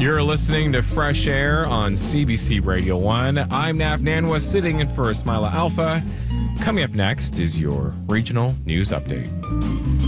You're listening to Fresh Air on CBC Radio 1. I'm Nav Nanwa, sitting in for Ismaila Alpha. Coming up next is your regional news update.